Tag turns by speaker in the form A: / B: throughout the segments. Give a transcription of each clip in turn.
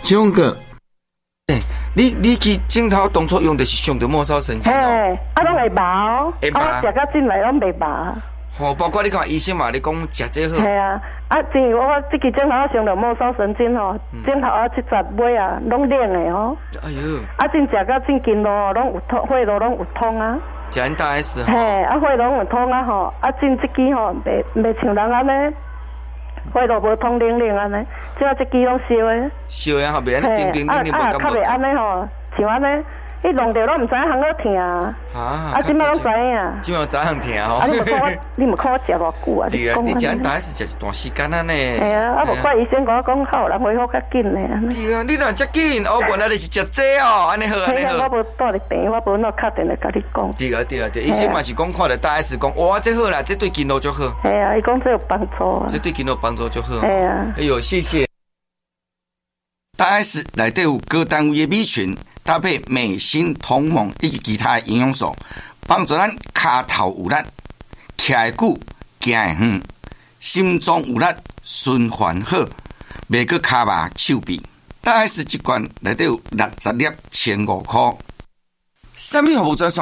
A: 种个，你去镜头当初用的是上的末梢神经哦，
B: 拢会麻，食到进来拢袂麻。
A: 哦，包括你看医生嘛，你讲食这好。
B: 系啊，正如我这个镜头上的末梢神经吼，镜头70尾啊，拢冷的哦。哎呦，正食到正筋络拢有痛，血络拢有痛啊。
A: 食因大 S
B: 嘿，血拢有痛啊吼，正这支吼，袂像人安尼。血都无通灵灵安尼，即这支拢烧的。烧
A: 的后边安尼冰冰冷冷袂感觉。
B: 较袂安尼吼，像安尼，你弄着拢唔知影行到疼。即摆拢知影。
A: 即摆知影疼吼。
B: 你唔看我食偌久啊？
A: 对啊，你食因大 S 食一段时间啊呢。
B: 系啊，无怪医生跟我讲，较有人恢复较紧的。
A: 对啊，你若遮紧，原来就是食这哦，安尼好安尼好。
B: 我无住伫病，我无那敲电话甲你讲。
A: 对啊，医生嘛是讲看着大 S 讲，哇，这好啦，这对筋络就好。
B: 系啊，伊讲这有帮助啊。
A: 这对筋络帮助就好。
B: 系啊。
A: 哎呦，谢谢。大 S 内底有各单位的米群，搭配美心、同盟以及其他的营养素，帮助咱骹头有力，徛会久，行会远，心脏有力，循环好，袂阁骹麻手臂。大 S 一罐内底有60粒，1500块。产品服务专线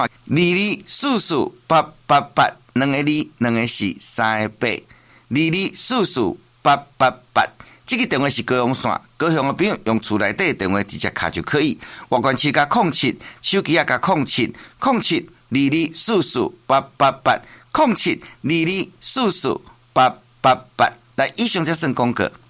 A: 22448882个2个4 3个8 22448882。这个电话是高雄线，高雄的朋友用厝内底电话直接卡就可以。外观器加07，手机也加07224488820722448888。来，以上这算广告。